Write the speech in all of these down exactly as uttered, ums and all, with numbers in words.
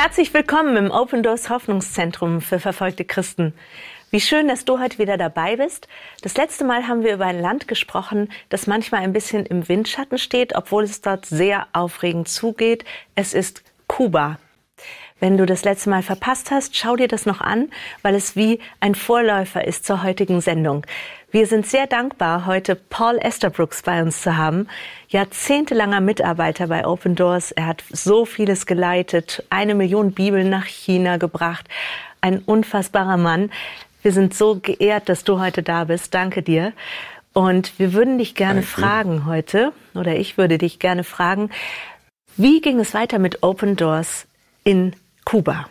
Herzlich willkommen im Open Doors Hoffnungszentrum für verfolgte Christen. Wie schön, dass du heute wieder dabei bist. Das letzte Mal haben wir über ein Land gesprochen, das manchmal ein bisschen im Windschatten steht, obwohl es dort sehr aufregend zugeht. Es ist Kuba. Wenn du das letzte Mal verpasst hast, schau dir das noch an, weil es wie ein Vorläufer ist zur heutigen Sendung. Wir sind sehr dankbar, heute Paul Esterbrooks bei uns zu haben. Jahrzehntelanger Mitarbeiter bei Open Doors. Er hat so vieles geleitet, eine Million Bibeln nach China gebracht. Ein unfassbarer Mann. Wir sind so geehrt, dass du heute da bist. Danke dir. Und wir würden dich gerne Danke. fragen heute, oder ich würde dich gerne fragen, wie ging es weiter mit Open Doors in Kuba?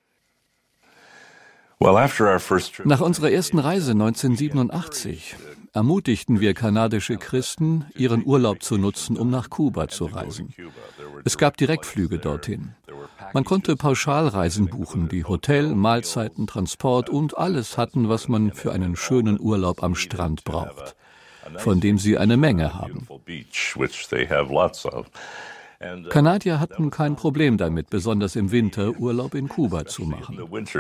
Nach unserer ersten Reise neunzehnhundertsiebenundachtzig ermutigten wir kanadische Christen, ihren Urlaub zu nutzen, um nach Kuba zu reisen. Es gab Direktflüge dorthin. Man konnte Pauschalreisen buchen, die Hotel, Mahlzeiten, Transport und alles hatten, was man für einen schönen Urlaub am Strand braucht, von dem sie eine Menge haben. Kanadier hatten kein Problem damit, besonders im Winter Urlaub in Kuba zu machen.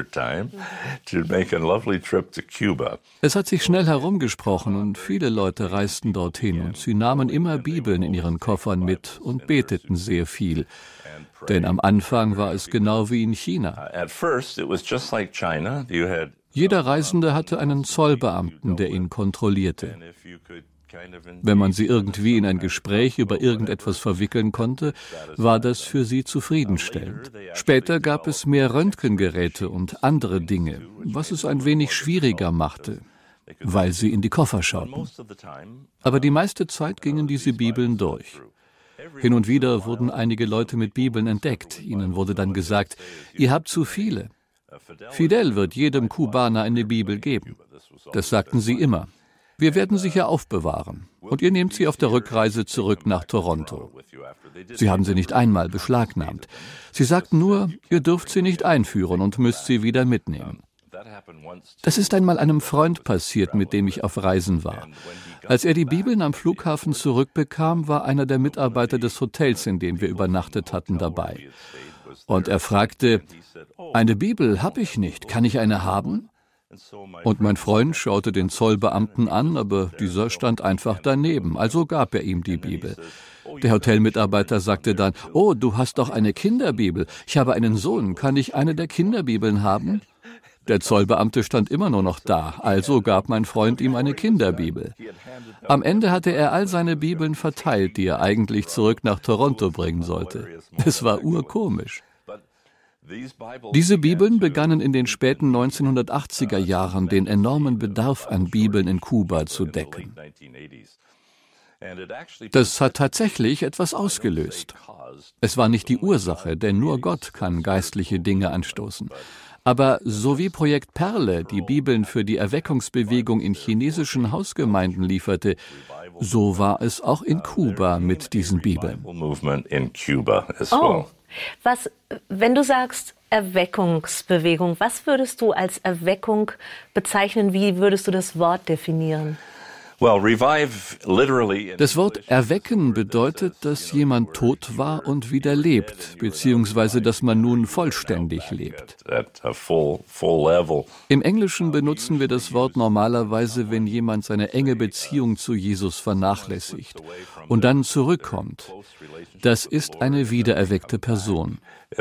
Es hat sich schnell herumgesprochen und viele Leute reisten dorthin und sie nahmen immer Bibeln in ihren Koffern mit und beteten sehr viel. Denn am Anfang war es genau wie in China. Jeder Reisende hatte einen Zollbeamten, der ihn kontrollierte. Wenn man sie irgendwie in ein Gespräch über irgendetwas verwickeln konnte, war das für sie zufriedenstellend. Später gab es mehr Röntgengeräte und andere Dinge, was es ein wenig schwieriger machte, weil sie in die Koffer schauten. Aber die meiste Zeit gingen diese Bibeln durch. Hin und wieder wurden einige Leute mit Bibeln entdeckt. Ihnen wurde dann gesagt, ihr habt zu viele. Fidel wird jedem Kubaner eine Bibel geben. Das sagten sie immer. Wir werden sie hier aufbewahren und ihr nehmt sie auf der Rückreise zurück nach Toronto. Sie haben sie nicht einmal beschlagnahmt. Sie sagten nur, ihr dürft sie nicht einführen und müsst sie wieder mitnehmen. Das ist einmal einem Freund passiert, mit dem ich auf Reisen war. Als er die Bibeln am Flughafen zurückbekam, war einer der Mitarbeiter des Hotels, in dem wir übernachtet hatten, dabei. Und er fragte, eine Bibel habe ich nicht, kann ich eine haben? Und mein Freund schaute den Zollbeamten an, aber dieser stand einfach daneben, also gab er ihm die Bibel. Der Hotelmitarbeiter sagte dann, oh, du hast doch eine Kinderbibel, ich habe einen Sohn, kann ich eine der Kinderbibeln haben? Der Zollbeamte stand immer nur noch da, also gab mein Freund ihm eine Kinderbibel. Am Ende hatte er all seine Bibeln verteilt, die er eigentlich zurück nach Toronto bringen sollte. Es war urkomisch. Diese Bibeln begannen in den späten neunzehnhundertachtziger Jahren den enormen Bedarf an Bibeln in Kuba zu decken. Das hat tatsächlich etwas ausgelöst. Es war nicht die Ursache, denn nur Gott kann geistliche Dinge anstoßen. Aber so wie Projekt Perle die Bibeln für die Erweckungsbewegung in chinesischen Hausgemeinden lieferte, so war es auch in Kuba mit diesen Bibeln. Oh. Was, wenn du sagst Erweckungsbewegung, was würdest du als Erweckung bezeichnen? Wie würdest du das Wort definieren? Das Wort erwecken bedeutet, dass jemand tot war und wieder lebt, beziehungsweise dass man nun vollständig lebt. Im Englischen benutzen wir das Wort normalerweise, wenn jemand seine enge Beziehung zu Jesus vernachlässigt und dann zurückkommt. Das ist eine wiedererweckte Person.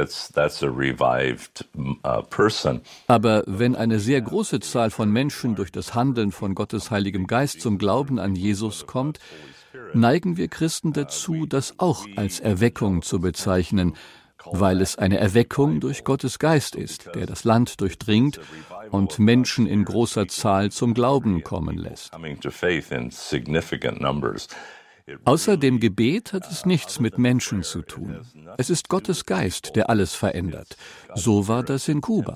Aber wenn eine sehr große Zahl von Menschen durch das Handeln von Gottes Heiligem Geist zum Glauben an Jesus kommt, neigen wir Christen dazu, das auch als Erweckung zu bezeichnen, weil es eine Erweckung durch Gottes Geist ist, der das Land durchdringt und Menschen in großer Zahl zum Glauben kommen lässt. Außer dem Gebet hat es nichts mit Menschen zu tun. Es ist Gottes Geist, der alles verändert. So war das in Kuba.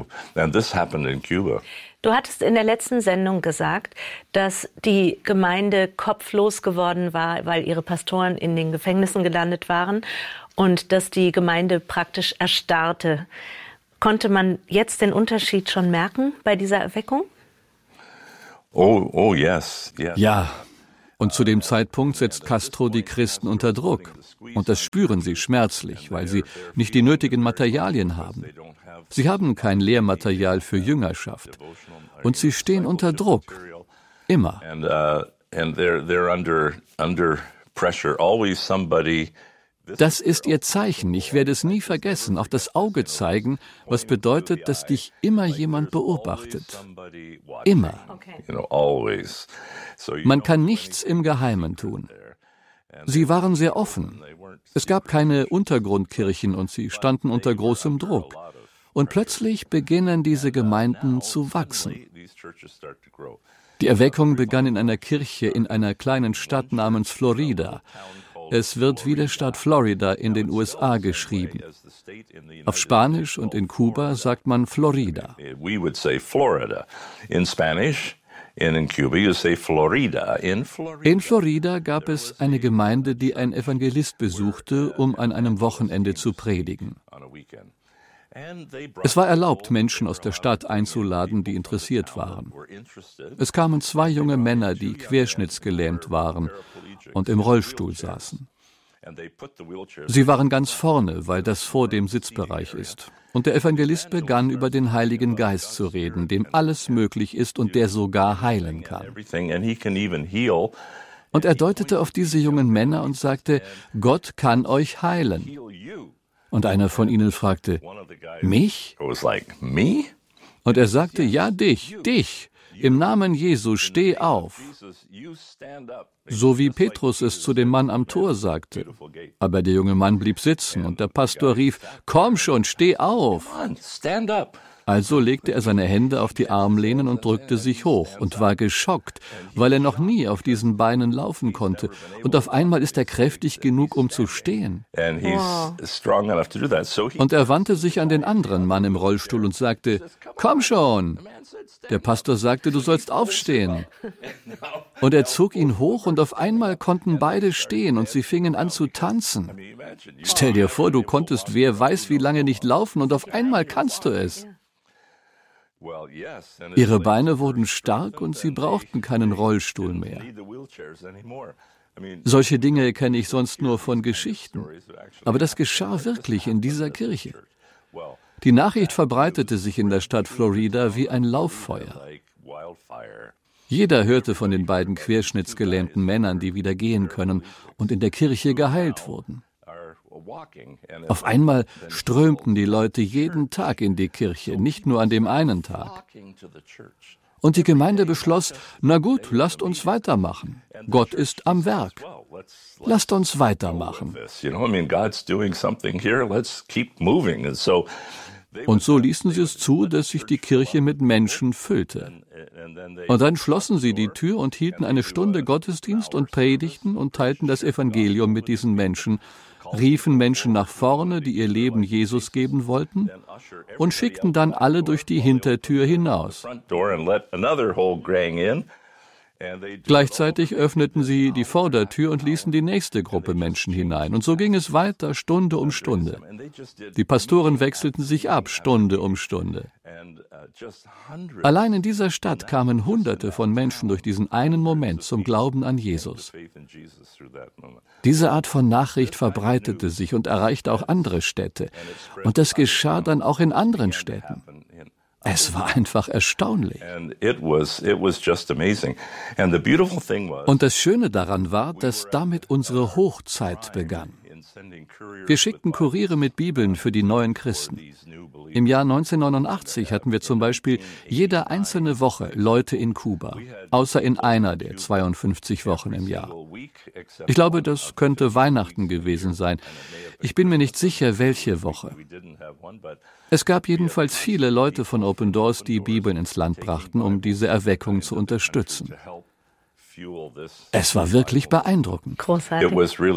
Du hattest in der letzten Sendung gesagt, dass die Gemeinde kopflos geworden war, weil ihre Pastoren in den Gefängnissen gelandet waren und dass die Gemeinde praktisch erstarrte. Konnte man jetzt den Unterschied schon merken bei dieser Erweckung? Oh, oh yes. Yeah. Ja. Und zu dem Zeitpunkt setzt Castro die Christen unter Druck. Und das spüren sie schmerzlich, weil sie nicht die nötigen Materialien haben. Sie haben kein Lehrmaterial für Jüngerschaft. Und sie stehen unter Druck. Immer. Das ist ihr Zeichen. Ich werde es nie vergessen. Auf das Auge zeigen, was bedeutet, dass dich immer jemand beobachtet. Immer. Man kann nichts im Geheimen tun. Sie waren sehr offen. Es gab keine Untergrundkirchen und sie standen unter großem Druck. Und plötzlich beginnen diese Gemeinden zu wachsen. Die Erweckung begann in einer Kirche in einer kleinen Stadt namens Florida. Es wird wie der Staat Florida in den U S A geschrieben. Auf Spanisch und in Kuba sagt man Florida. In Florida gab es eine Gemeinde, die ein Evangelist besuchte, um an einem Wochenende zu predigen. Es war erlaubt, Menschen aus der Stadt einzuladen, die interessiert waren. Es kamen zwei junge Männer, die querschnittsgelähmt waren und im Rollstuhl saßen. Sie waren ganz vorne, weil das vor dem Sitzbereich ist. Und der Evangelist begann, über den Heiligen Geist zu reden, dem alles möglich ist und der sogar heilen kann. Und er deutete auf diese jungen Männer und sagte, Gott kann euch heilen. Und einer von ihnen fragte, mich? Und er sagte, ja, dich, dich. Im Namen Jesu, steh auf. So wie Petrus es zu dem Mann am Tor sagte. Aber der junge Mann blieb sitzen und der Pastor rief, komm schon, steh auf. Also legte er seine Hände auf die Armlehnen und drückte sich hoch und war geschockt, weil er noch nie auf diesen Beinen laufen konnte. Und auf einmal ist er kräftig genug, um zu stehen. Und er wandte sich an den anderen Mann im Rollstuhl und sagte, komm schon. Der Pastor sagte, du sollst aufstehen. Und er zog ihn hoch und auf einmal konnten beide stehen und sie fingen an zu tanzen. Stell dir vor, du konntest wer weiß wie lange nicht laufen und auf einmal kannst du es. Ihre Beine wurden stark und sie brauchten keinen Rollstuhl mehr. Solche Dinge kenne ich sonst nur von Geschichten. Aber das geschah wirklich in dieser Kirche. Die Nachricht verbreitete sich in der Stadt Florida wie ein Lauffeuer. Jeder hörte von den beiden querschnittsgelähmten Männern, die wieder gehen können und in der Kirche geheilt wurden. Auf einmal strömten die Leute jeden Tag in die Kirche, nicht nur an dem einen Tag. Und die Gemeinde beschloss, na gut, lasst uns weitermachen. Gott ist am Werk. Lasst uns weitermachen. Und so ließen sie es zu, dass sich die Kirche mit Menschen füllte. Und dann schlossen sie die Tür und hielten eine Stunde Gottesdienst und predigten und teilten das Evangelium mit diesen Menschen, riefen Menschen nach vorne, die ihr Leben Jesus geben wollten, und schickten dann alle durch die Hintertür hinaus. Gleichzeitig öffneten sie die Vordertür und ließen die nächste Gruppe Menschen hinein. Und so ging es weiter, Stunde um Stunde. Die Pastoren wechselten sich ab, Stunde um Stunde. Allein in dieser Stadt kamen Hunderte von Menschen durch diesen einen Moment zum Glauben an Jesus. Diese Art von Nachricht verbreitete sich und erreichte auch andere Städte. Und das geschah dann auch in anderen Städten. Es war einfach erstaunlich. Und das Schöne daran war, dass damit unsere Hochzeit begann. Wir schickten Kuriere mit Bibeln für die neuen Christen. Im Jahr neunzehnhundertneunundachtzig hatten wir zum Beispiel jede einzelne Woche Leute in Kuba, außer in einer der zweiundfünfzig Wochen im Jahr. Ich glaube, das könnte Weihnachten gewesen sein. Ich bin mir nicht sicher, welche Woche. Es gab jedenfalls viele Leute von Open Doors, die Bibeln ins Land brachten, um diese Erweckung zu unterstützen. Es war wirklich beeindruckend. Großartig.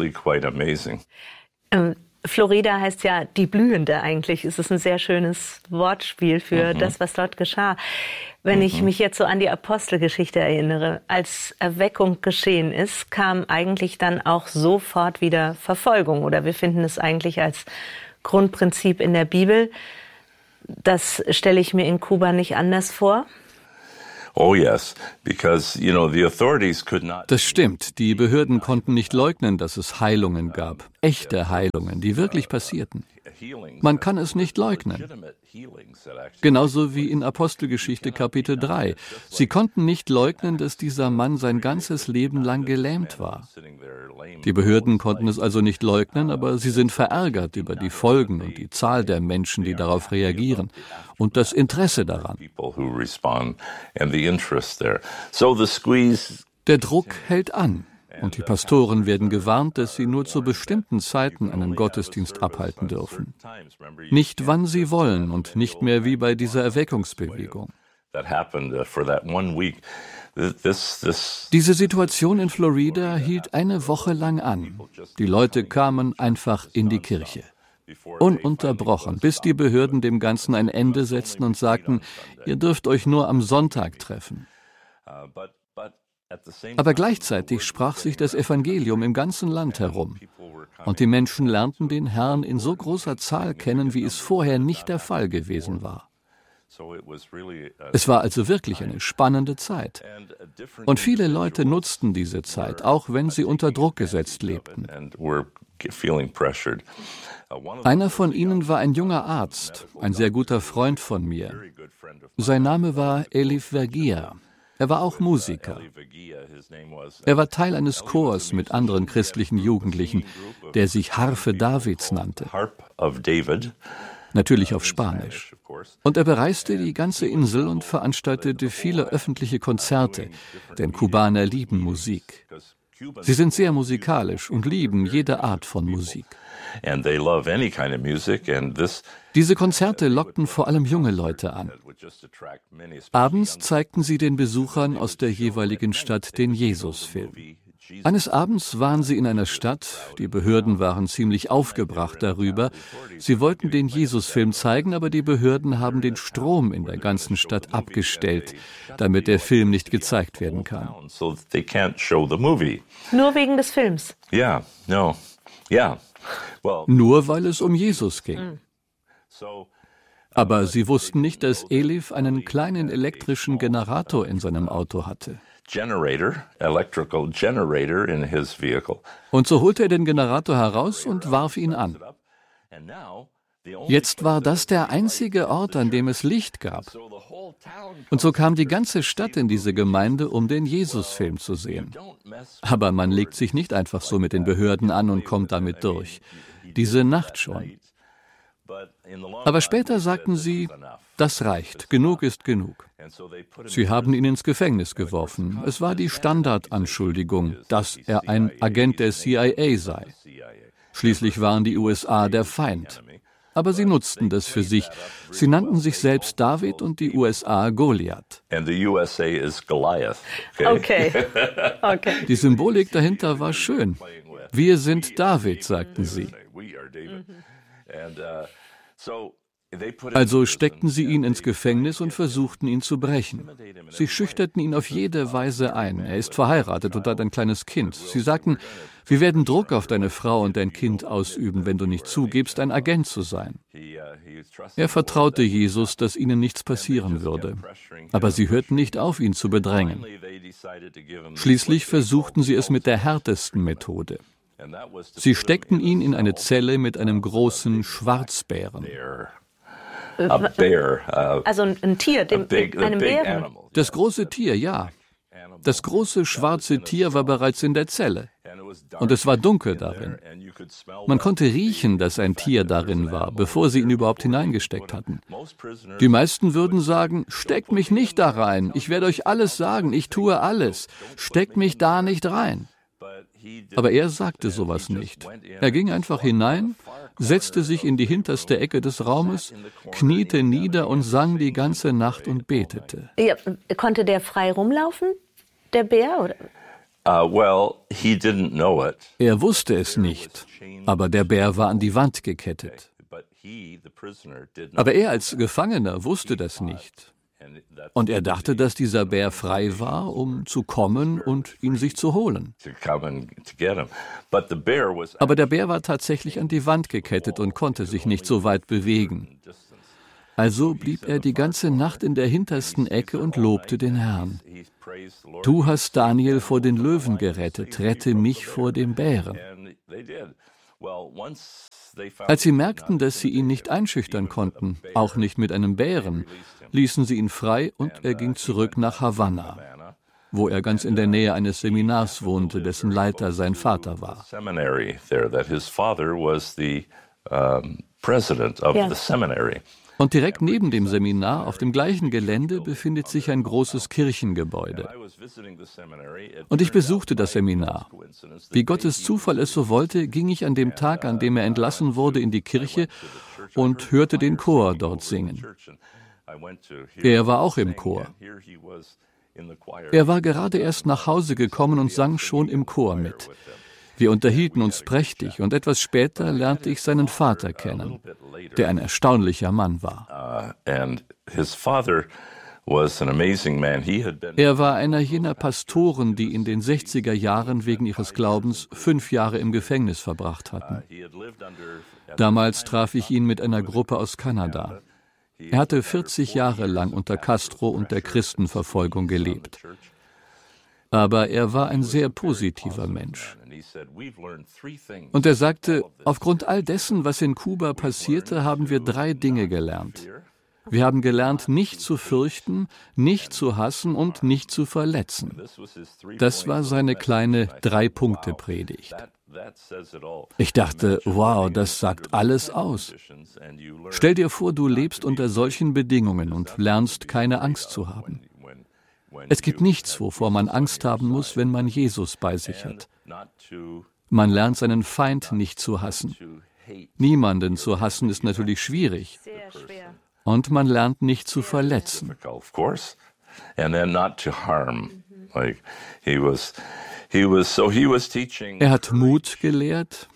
Ähm, Florida heißt ja die Blühende eigentlich. Es ist ein sehr schönes Wortspiel für mhm. das, was dort geschah. Wenn mhm. ich mich jetzt so an die Apostelgeschichte erinnere, als Erweckung geschehen ist, kam eigentlich dann auch sofort wieder Verfolgung. Oder wir finden es eigentlich als Grundprinzip in der Bibel. Das stelle ich mir in Kuba nicht anders vor. Das stimmt. Die Behörden konnten nicht leugnen, dass es Heilungen gab. Echte Heilungen, die wirklich passierten. Man kann es nicht leugnen. Genauso wie in Apostelgeschichte Kapitel drei. Sie konnten nicht leugnen, dass dieser Mann sein ganzes Leben lang gelähmt war. Die Behörden konnten es also nicht leugnen, aber sie sind verärgert über die Folgen und die Zahl der Menschen, die darauf reagieren und das Interesse daran. Der Druck hält an. Und die Pastoren werden gewarnt, dass sie nur zu bestimmten Zeiten einen Gottesdienst abhalten dürfen. Nicht wann sie wollen und nicht mehr wie bei dieser Erweckungsbewegung. Diese Situation in Florida hielt eine Woche lang an. Die Leute kamen einfach in die Kirche. Ununterbrochen, bis die Behörden dem Ganzen ein Ende setzten und sagten, ihr dürft euch nur am Sonntag treffen. Aber gleichzeitig sprach sich das Evangelium im ganzen Land herum. Und die Menschen lernten den Herrn in so großer Zahl kennen, wie es vorher nicht der Fall gewesen war. Es war also wirklich eine spannende Zeit. Und viele Leute nutzten diese Zeit, auch wenn sie unter Druck gesetzt lebten. Einer von ihnen war ein junger Arzt, ein sehr guter Freund von mir. Sein Name war Elif Vergier. Er war auch Musiker. Er war Teil eines Chors mit anderen christlichen Jugendlichen, der sich Harfe Davids nannte. Natürlich auf Spanisch. Und er bereiste die ganze Insel und veranstaltete viele öffentliche Konzerte, denn Kubaner lieben Musik. Sie sind sehr musikalisch und lieben jede Art von Musik. Diese Konzerte lockten vor allem junge Leute an. Abends zeigten sie den Besuchern aus der jeweiligen Stadt den Jesus-Film. Eines Abends waren sie in einer Stadt, die Behörden waren ziemlich aufgebracht darüber. Sie wollten den Jesus-Film zeigen, aber die Behörden haben den Strom in der ganzen Stadt abgestellt, damit der Film nicht gezeigt werden kann. Nur wegen des Films? Ja, no, ja. Nur weil es um Jesus ging. Aber sie wussten nicht, dass Elif einen kleinen elektrischen Generator in seinem Auto hatte. Und so holte er den Generator heraus und warf ihn an. Jetzt war das der einzige Ort, an dem es Licht gab. Und so kam die ganze Stadt in diese Gemeinde, um den Jesus-Film zu sehen. Aber man legt sich nicht einfach so mit den Behörden an und kommt damit durch. Diese Nacht schon. Aber später sagten sie, das reicht, genug ist genug. Sie haben ihn ins Gefängnis geworfen. Es war die Standardanschuldigung, dass er ein Agent der C I A sei. Schließlich waren die U S A der Feind. Aber sie nutzten das für sich. Sie nannten sich selbst David und die U S A Goliath. Okay. Okay. Die Symbolik dahinter war schön. Wir sind David, sagten sie. Also steckten sie ihn ins Gefängnis und versuchten, ihn zu brechen. Sie schüchterten ihn auf jede Weise ein. Er ist verheiratet und hat ein kleines Kind. Sie sagten, wir werden Druck auf deine Frau und dein Kind ausüben, wenn du nicht zugibst, ein Agent zu sein. Er vertraute Jesus, dass ihnen nichts passieren würde. Aber sie hörten nicht auf, ihn zu bedrängen. Schließlich versuchten sie es mit der härtesten Methode. Sie steckten ihn in eine Zelle mit einem großen Schwarzbären. Also ein Tier, dem, einem Bären. Das große Tier, ja. Das große schwarze Tier war bereits in der Zelle. Und es war dunkel darin. Man konnte riechen, dass ein Tier darin war, bevor sie ihn überhaupt hineingesteckt hatten. Die meisten würden sagen, steckt mich nicht da rein. Ich werde euch alles sagen. Ich tue alles. Steckt mich da nicht rein. Aber er sagte sowas nicht. Er ging einfach hinein, setzte sich in die hinterste Ecke des Raumes, kniete nieder und sang die ganze Nacht und betete. Ja, konnte der frei rumlaufen, der Bär? Oder? Uh, well, he didn't know it. Er wusste es nicht, aber der Bär war an die Wand gekettet. Aber er als Gefangener wusste das nicht. Und er dachte, dass dieser Bär frei war, um zu kommen und ihn sich zu holen. Aber der Bär war tatsächlich an die Wand gekettet und konnte sich nicht so weit bewegen. Also blieb er die ganze Nacht in der hintersten Ecke und lobte den Herrn. Du hast Daniel vor den Löwen gerettet, rette mich vor dem Bären. Als sie merkten, dass sie ihn nicht einschüchtern konnten, auch nicht mit einem Bären, ließen sie ihn frei und er ging zurück nach Havanna, wo er ganz in der Nähe eines Seminars wohnte, dessen Leiter sein Vater war. Ja. Und direkt neben dem Seminar, auf dem gleichen Gelände, befindet sich ein großes Kirchengebäude. Und ich besuchte das Seminar. Wie Gottes Zufall es so wollte, ging ich an dem Tag, an dem er entlassen wurde, in die Kirche und hörte den Chor dort singen. Er war auch im Chor. Er war gerade erst nach Hause gekommen und sang schon im Chor mit. Wir unterhielten uns prächtig und etwas später lernte ich seinen Vater kennen, der ein erstaunlicher Mann war. Er war einer jener Pastoren, die in den sechziger Jahren wegen ihres Glaubens fünf Jahre im Gefängnis verbracht hatten. Damals traf ich ihn mit einer Gruppe aus Kanada. Er hatte vierzig Jahre lang unter Castro und der Christenverfolgung gelebt. Aber er war ein sehr positiver Mensch. Und er sagte, aufgrund all dessen, was in Kuba passierte, haben wir drei Dinge gelernt. Wir haben gelernt, nicht zu fürchten, nicht zu hassen und nicht zu verletzen. Das war seine kleine Drei-Punkte-Predigt. Ich dachte, wow, das sagt alles aus. Stell dir vor, du lebst unter solchen Bedingungen und lernst, keine Angst zu haben. Es gibt nichts, wovor man Angst haben muss, wenn man Jesus bei sich hat. Man lernt seinen Feind nicht zu hassen. Niemanden zu hassen ist natürlich schwierig. Und man lernt nicht zu verletzen. Er hat Mut gelehrt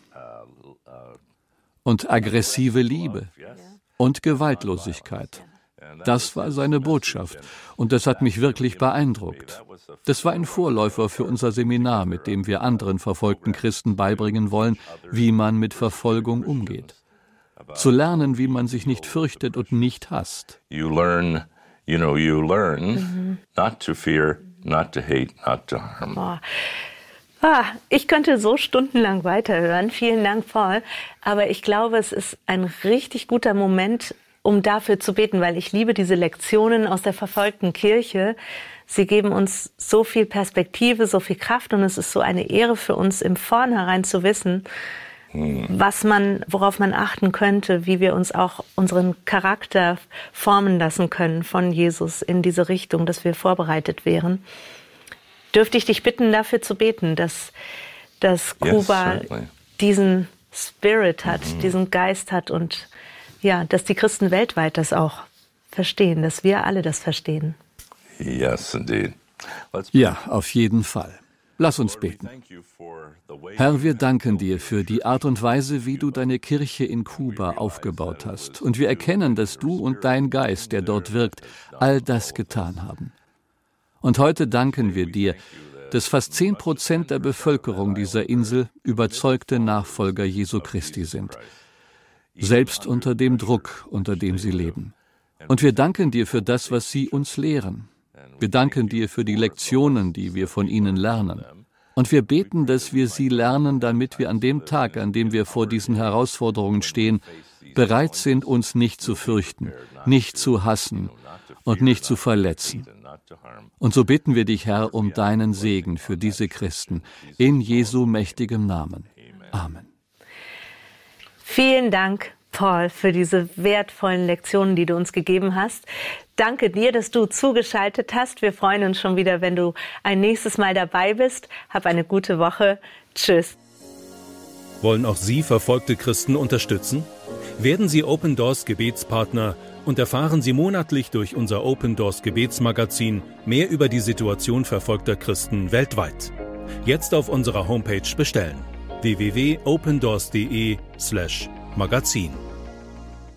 und aggressive Liebe und Gewaltlosigkeit. Das war seine Botschaft und das hat mich wirklich beeindruckt. Das war ein Vorläufer für unser Seminar, mit dem wir anderen verfolgten Christen beibringen wollen, wie man mit Verfolgung umgeht. Zu lernen, wie man sich nicht fürchtet und nicht hasst. You learn, you know, you learn not to fear, not to hate, not to harm. Boah. Ah, ich könnte so stundenlang weiterhören. Vielen Dank, Paul. Aber ich glaube, es ist ein richtig guter Moment, um dafür zu beten, weil ich liebe diese Lektionen aus der verfolgten Kirche. Sie geben uns so viel Perspektive, so viel Kraft und es ist so eine Ehre für uns, im Vornherein zu wissen, was man, worauf man achten könnte, wie wir uns auch unseren Charakter formen lassen können von Jesus in diese Richtung, dass wir vorbereitet wären. Dürfte ich dich bitten, dafür zu beten, dass, dass Kuba yes, diesen Spirit hat, mhm. diesen Geist hat und ja, dass die Christen weltweit das auch verstehen, dass wir alle das verstehen. Yes, indeed. Ja, auf jeden Fall. Lass uns beten. Herr, wir danken dir für die Art und Weise, wie du deine Kirche in Kuba aufgebaut hast. Und wir erkennen, dass du und dein Geist, der dort wirkt, all das getan haben. Und heute danken wir dir, dass fast zehn Prozent der Bevölkerung dieser Insel überzeugte Nachfolger Jesu Christi sind. Selbst unter dem Druck, unter dem sie leben. Und wir danken dir für das, was sie uns lehren. Wir danken dir für die Lektionen, die wir von ihnen lernen. Und wir beten, dass wir sie lernen, damit wir an dem Tag, an dem wir vor diesen Herausforderungen stehen, bereit sind, uns nicht zu fürchten, nicht zu hassen und nicht zu verletzen. Und so bitten wir dich, Herr, um deinen Segen für diese Christen, in Jesu mächtigem Namen. Amen. Vielen Dank, Paul, für diese wertvollen Lektionen, die du uns gegeben hast. Danke dir, dass du zugeschaltet hast. Wir freuen uns schon wieder, wenn du ein nächstes Mal dabei bist. Hab eine gute Woche. Tschüss. Wollen auch Sie verfolgte Christen unterstützen? Werden Sie Open Doors Gebetspartner und erfahren Sie monatlich durch unser Open Doors Gebetsmagazin mehr über die Situation verfolgter Christen weltweit. Jetzt auf unserer Homepage bestellen: w w w punkt opendoors punkt de slash magazin.